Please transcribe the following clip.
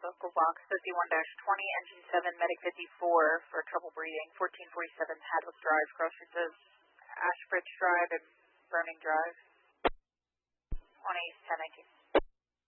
Local Box 51-20, Engine 7, Medic 54 for trouble breathing, 1447 Hadwick Drive, crossroads of Ashbridge Drive and Burning Drive, 1019.